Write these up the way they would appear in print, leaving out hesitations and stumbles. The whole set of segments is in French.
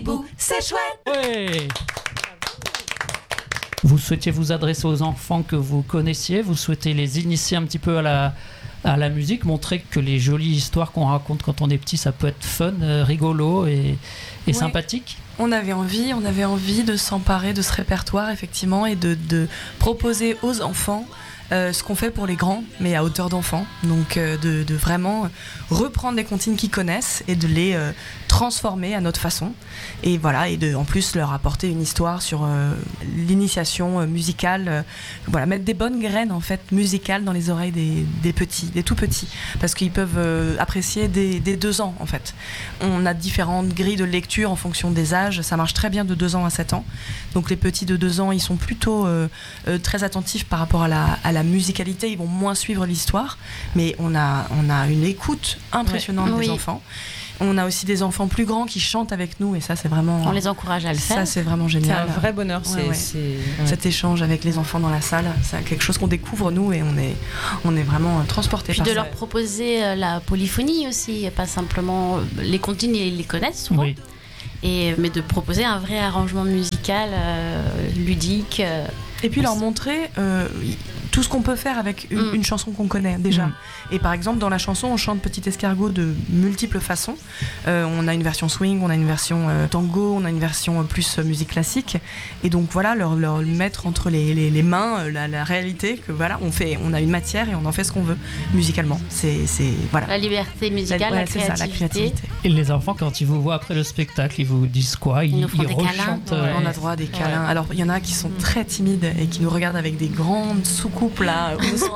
debout, c'est chouette. Ouais. Vous souhaitiez vous adresser aux enfants que vous connaissiez, vous souhaitez les initier un petit peu à la musique, montrer que les jolies histoires qu'on raconte quand on est petit, ça peut être fun, rigolo et sympathique. On avait envie de s'emparer de ce répertoire, effectivement, et de proposer aux enfants ce qu'on fait pour les grands, mais à hauteur d'enfants. Donc de vraiment reprendre des comptines qu'ils connaissent et de les transformer à notre façon. Et voilà, et en plus leur apporter une histoire sur l'initiation musicale. Voilà, mettre des bonnes graines en fait musicales dans les oreilles des petits, des tout petits, parce qu'ils peuvent apprécier dès 2 ans en fait. On a différentes grilles de lecture en fonction des âges. Ça marche très bien de 2 ans à 7 ans. Donc les petits de 2 ans, ils sont plutôt très attentifs par rapport à la musicalité. Ils vont moins suivre l'histoire, mais on a une écoute impressionnante des enfants. On a aussi des enfants plus grands qui chantent avec nous, et ça c'est vraiment... On les encourage à le faire. Ça c'est vraiment génial. C'est un vrai bonheur. Cet échange avec les enfants dans la salle, c'est quelque chose qu'on découvre nous, et on est vraiment transportés par ça. Puis de leur proposer la polyphonie aussi, pas simplement les comptines, ils les connaissent souvent. Oui. Mais de proposer un vrai arrangement musical, ludique. Et puis leur montrer tout ce qu'on peut faire avec une chanson qu'on connaît déjà. Et par exemple, dans la chanson, on chante Petit Escargot de multiples façons. On a une version swing, on a une version tango, on a une version plus musique classique. Et donc voilà, leur mettre entre les mains la réalité que voilà, on a une matière et on en fait ce qu'on veut musicalement. C'est voilà. La liberté musicale, la créativité. Ça, la créativité. Et les enfants, quand ils vous voient après le spectacle, ils vous disent quoi? Ils nous font des câlins. On a droit à des câlins. Alors il y en a qui sont très timides et qui nous regardent avec des grandes soucoupes là,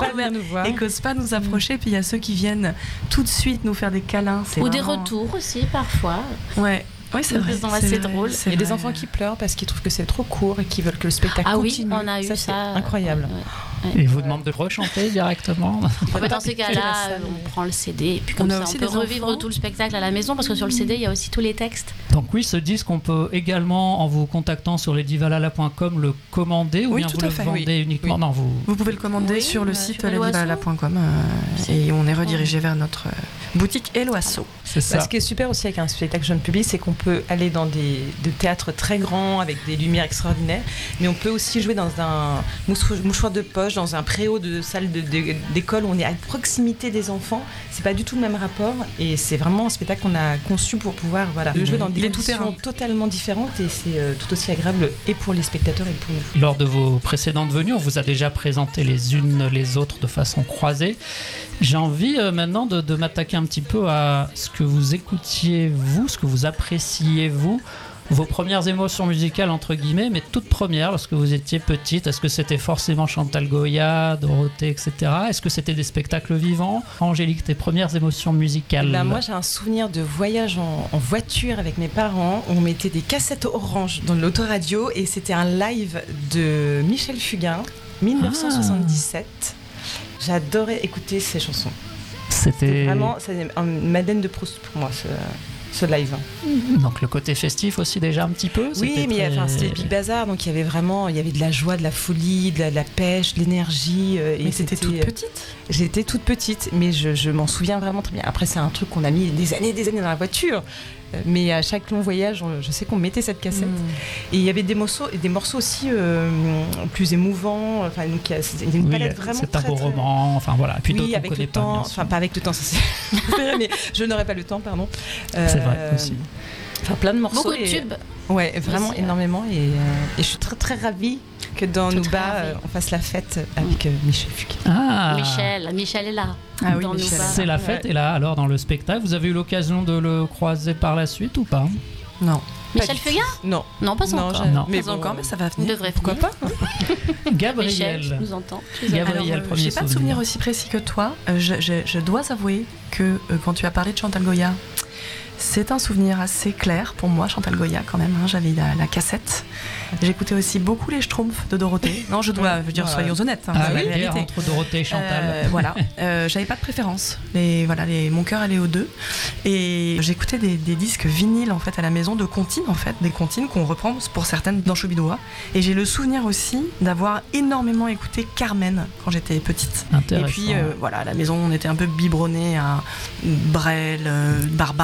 et qu'osent pas nous approcher. Puis il y a ceux qui viennent tout de suite nous faire des câlins. Ou des retours aussi parfois. Ouais. Oui, c'est vrai. C'est drôle. Il y a des enfants qui pleurent parce qu'ils trouvent que c'est trop court et qui veulent que le spectacle continue. Ah oui, on a eu ça. C'est incroyable. Et ils vous demandent de rechanter directement. Dans ces cas-là, on prend le CD et puis comme ça, on peut revivre tout le spectacle à la maison, parce que sur le CD, il y a aussi tous les textes. Donc oui, ce disque, on peut également, en vous contactant sur lesdivalala.com, le commander, ou bien vous le vendez uniquement. Non, vous pouvez le commander sur le site lesdivalala.com et on est redirigé vers notre boutique Eloasso. C'est ça. Ce qui est super aussi avec un spectacle jeune public, c'est qu'on peut aller dans des théâtres très grands avec des lumières extraordinaires, mais on peut aussi jouer dans un mouchoir de poche, dans un préau de salle d'école où on est à proximité des enfants. C'est pas du tout le même rapport, et c'est vraiment un spectacle qu'on a conçu pour pouvoir jouer dans des conditions totalement différentes, et c'est tout aussi agréable et pour les spectateurs et pour nous. Lors de vos précédentes venues, on vous a déjà présenté les unes les autres de façon croisée. J'ai envie maintenant de m'attaquer un petit peu à ce que vous écoutiez vous, ce que vous appréciez vous, vos premières émotions musicales entre guillemets, mais toutes premières lorsque vous étiez petite. Est-ce que c'était forcément Chantal Goya, Dorothée, etc.? Est-ce que c'était des spectacles vivants? Angélique, tes premières émotions musicales? Moi j'ai un souvenir de voyage en voiture avec mes parents. On mettait des cassettes orange dans l'autoradio et c'était un live de Michel Fugain, 1977. J'adorais écouter ces chansons. C'était vraiment une Madeleine de Proust pour moi, ce live. Donc le côté festif aussi déjà un petit peu. Oui, mais c'était Big Bazar, donc il y avait de la joie, de la folie, de la pêche, de l'énergie. Mais c'était toute petite. J'étais toute petite, mais je m'en souviens vraiment très bien. Après, c'est un truc qu'on a mis des années dans la voiture. Mais à chaque long voyage, je sais qu'on mettait cette cassette. Et il y avait des morceaux aussi plus émouvants. Enfin, donc il y a une palette vraiment c'est un beau roman. Enfin voilà. Et puis d'autres avec le temps. Enfin, pas avec le temps, ça c'est. Mais je n'aurais pas le temps, pardon. C'est vrai aussi. Enfin, plein de morceaux. Beaucoup de tubes. Ouais, vraiment aussi, énormément. Et je suis très très ravie que dans Nouba, on fasse la fête avec Michel Fugain. Michel est là. Ah oui, c'est la fête. Et là, alors dans le spectacle, vous avez eu l'occasion de le croiser par la suite ou pas? Non. Michel Fugain? Non, pas encore. Non. Mais encore, mais ça va venir. Pourquoi pas? Gabriel, Michel, je nous entends. Gabriel, premier j'ai pas de souvenir aussi précis que toi. Je dois avouer que quand tu as parlé de Chantal Goya, c'est un souvenir assez clair pour moi, Chantal Goya quand même. J'avais la cassette. J'écoutais aussi beaucoup les Schtroumpfs de Dorothée. Non, je dois dire, soyons honnêtes. La guerre entre Dorothée et Chantal. Voilà. J'avais pas de préférence. Mon cœur allait aux deux. Et j'écoutais des disques vinyles en fait à la maison de comptines en fait, des comptines qu'on reprend pour certaines dans Choubidoua. Et j'ai le souvenir aussi d'avoir énormément écouté Carmen quand j'étais petite. Intéressant. Et puis à la maison on était un peu biberonnés à Brel, Barbara.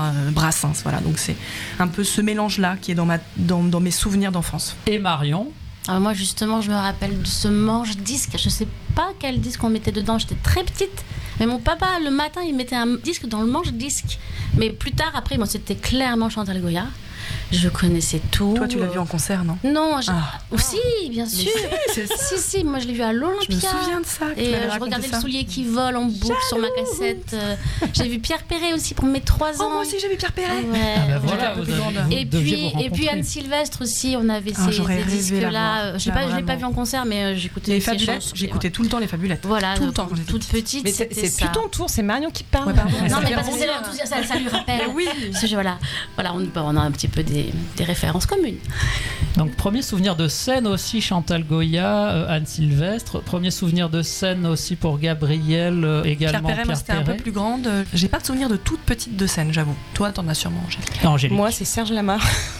Zola, Brassens. Voilà, donc c'est un peu ce mélange-là qui est dans mes souvenirs d'enfance. Et Marion ? Alors moi justement je me rappelle de ce manche-disque, je sais pas quel disque on mettait dedans, j'étais très petite, mais mon papa le matin il mettait un disque dans le manche-disque, mais plus tard après moi c'était clairement Chantal Goya. Je connaissais tout. Toi, tu l'as vu en concert, non ? Non, aussi, bien sûr. Si, moi je l'ai vu à l'Olympia. Je me souviens de ça. Et je regardais le soulier qui vole en boucle sur ma cassette. J'ai vu Pierre Perret aussi pour mes 3 ans. Moi aussi, j'ai vu Pierre Perret. Ouais. Voilà, et puis Anne Sylvestre aussi, on avait ces disques-là. Je l'ai pas vu en concert, mais j'écoutais les Fabulettes. J'écoutais tout le temps les Fabulettes. Voilà, tout le temps quand j'étais toute petite. Mais c'est plus ton tour, c'est Marion qui parle. Non, mais parce que c'est l'enthousiasme, ça lui rappelle. Oui. Voilà, on a un petit peu des références communes. Donc premier souvenir de scène aussi Chantal Goya, Anne Sylvestre. Premier souvenir de scène aussi pour Gabriel, également Pierre Perret. Moi c'était un peu plus grande. J'ai pas de souvenir de toute petite de scène, j'avoue. Toi t'en as sûrement, Angélique. Moi c'est Serge Lama.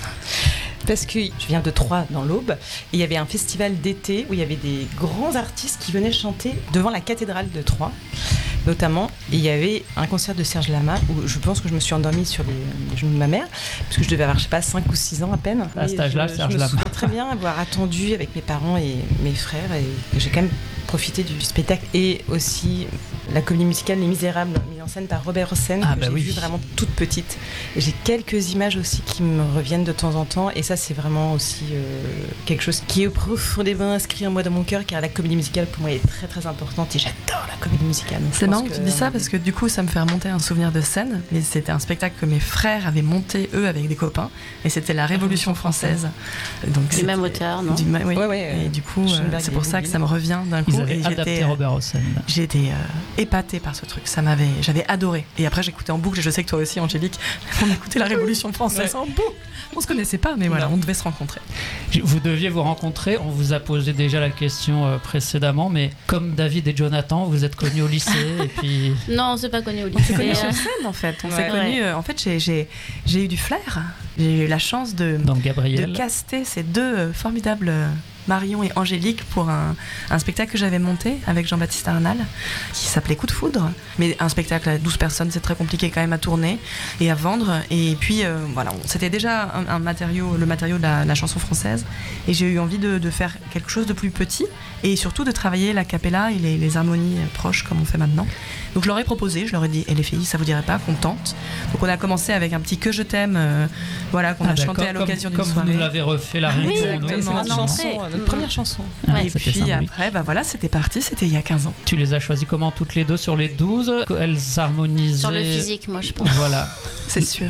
Parce que je viens de Troyes dans l'Aube et il y avait un festival d'été où il y avait des grands artistes qui venaient chanter devant la cathédrale de Troyes notamment, et il y avait un concert de Serge Lama où je pense que je me suis endormie sur les genoux de ma mère parce que je devais avoir, je sais pas, 5 ou 6 ans à peine. À cet âge-là, Serge Lama. Je me souviens très bien avoir attendu avec mes parents et mes frères, et j'ai quand même profité du spectacle, et aussi la comédie musicale Les Misérables, mise en scène par Robert Hossein, que j'ai vu vraiment toute petite. Et j'ai quelques images aussi qui me reviennent de temps en temps, et ça c'est vraiment aussi quelque chose qui est profondément inscrit en moi dans mon cœur, car la comédie musicale pour moi est très très importante et j'adore la comédie musicale. C'est marrant que tu dis ça parce que du coup ça me fait remonter un souvenir de scène, mais c'était un spectacle que mes frères avaient monté eux avec des copains, et c'était la Révolution française. Donc du même auteur, non ? Oui. Et du coup c'est pour ça que ça me revient d'un coup. Ils avaient adapté Robert Hossein. J'étais épatée par ce truc, j'avais adoré. Et après j'écoutais en boucle, et je sais que toi aussi Angélique, on écoutait la Révolution française en boucle. On se connaissait pas, mais voilà, on devait se rencontrer. Vous deviez vous rencontrer, on vous a posé déjà la question précédemment, mais comme David et Jonathan, vous êtes connus au lycée et puis... Non, on s'est pas connus au lycée. On s'est connus sur scène en fait. On s'est connus, en fait j'ai eu du flair. J'ai eu la chance de caster ces deux formidables Marion et Angélique pour un spectacle que j'avais monté avec Jean-Baptiste Arnal qui s'appelait Coup de foudre, mais un spectacle à 12 personnes, c'est très compliqué quand même à tourner et à vendre, et puis voilà, c'était déjà le matériau de la chanson française, et j'ai eu envie de faire quelque chose de plus petit et surtout de travailler la cappella et les harmonies proches comme on fait maintenant. Donc je leur ai proposé, je leur ai dit, les filles, ça vous dirait pas qu'on tente ? Donc on a commencé avec un petit Que je t'aime, voilà, qu'on a chanté à l'occasion d'une soirée. Comme vous nous l'avez refait la réunion. Exactement, notre première chanson. Et puis après, voilà, c'était parti, c'était il y a 15 ans. Tu les as choisies comment toutes les deux sur les 12 ? Elles s'harmonisaient... Sur le physique, moi je pense. Voilà. C'est sûr.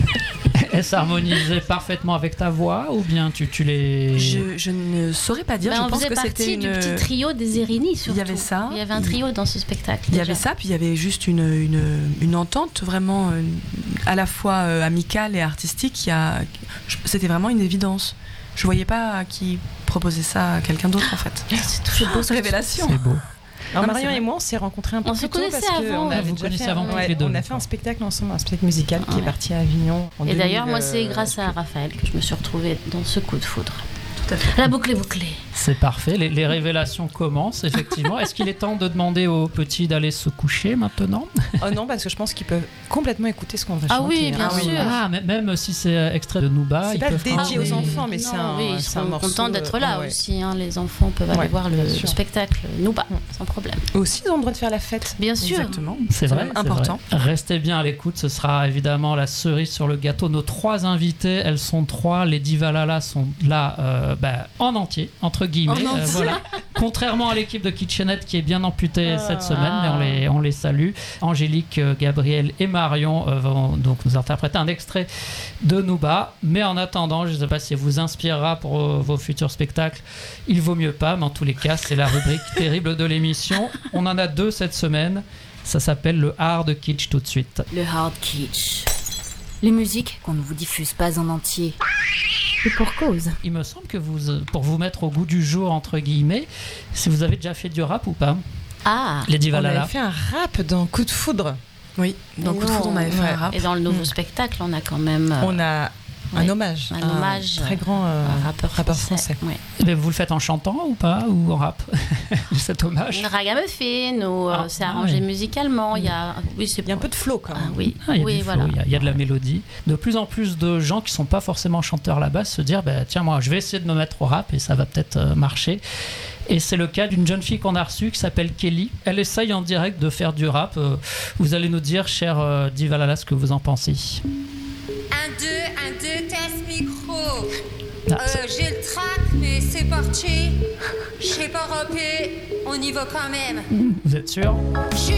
Elles s'harmonisaient parfaitement avec ta voix, ou bien tu les... Je ne saurais pas dire. Je pense que c'était du petit trio des Zerini, surtout. Il y avait ça. Il y avait un trio dans ce spectacle. Il y avait ça, puis il y avait juste une entente vraiment à la fois amicale et artistique. C'était vraiment une évidence. Je voyais pas qui proposait ça à quelqu'un d'autre en fait. C'est beau, cette révélation. C'est beau. Alors Marion et moi, on s'est rencontrés un peu plus tôt parce qu'on avait déjà fait un spectacle ensemble, un spectacle musical qui est parti à Avignon. Et d'ailleurs, moi, c'est grâce à Raphaël que je me suis retrouvée dans ce Coup de foudre. Tout à fait. La boucle est bouclée. C'est parfait, les révélations commencent effectivement. Est-ce qu'il est temps de demander aux petits d'aller se coucher maintenant ? Oh non, parce que je pense qu'ils peuvent complètement écouter ce qu'on va chanter. Ah oui, bien sûr. Ah, même si c'est extrait de Nouba, ils peuvent dédié aux enfants, mais ils sont contents d'être là aussi. Les enfants peuvent aller voir le spectacle Nouba, sans problème. Aussi, ils ont le droit de faire la fête. Bien sûr. Exactement. C'est vrai, important. Vrai. Restez bien à l'écoute, ce sera évidemment la cerise sur le gâteau. Nos 3 invités, elles sont 3. Les Divalala sont là en entier, entre guillemets. Voilà. Contrairement à l'équipe de Kitchenette qui est bien amputée cette semaine, mais on les salue. Angélique, Gabriel et Marion vont donc nous interpréter un extrait de Nouba. Mais en attendant, je ne sais pas si elle vous inspirera pour vos futurs spectacles. Il vaut mieux pas, mais en tous les cas, c'est la rubrique terrible de l'émission. On en a 2 cette semaine. Ça s'appelle le hard kitsch tout de suite. Le hard kitsch. Les musiques qu'on ne vous diffuse pas en entier. Et pour cause. Il me semble que pour vous mettre au goût du jour, entre guillemets, si vous avez déjà fait du rap ou pas. Les Divalala. On avait fait un rap dans Coup de foudre. Oui, dans Coup de foudre, on avait fait un rap. Et dans le nouveau spectacle, on a quand même... On a Un hommage. Un hommage. Très grand rappeur français. Ouais. Mais vous le faites en chantant ou pas, ou en rap? Cet hommage. Ragamuffin, ou c'est arrangé musicalement. Il y a un peu de flow quand même. Oui, il y a oui, du flow, voilà. il y a de la mélodie. De plus en plus de gens qui sont pas forcément chanteurs là-bas se dire tiens, moi je vais essayer de me mettre au rap et ça va peut-être marcher. Et c'est le cas d'une jeune fille qu'on a reçue qui s'appelle Kelly. Elle essaye en direct de faire du rap. Vous allez nous dire, cher Divalala, ce que vous en pensez. 1, 2, test micro. Ah, J'ai le track, mais c'est parti. Je sais pas rapper, on y va quand même. vous êtes sûr?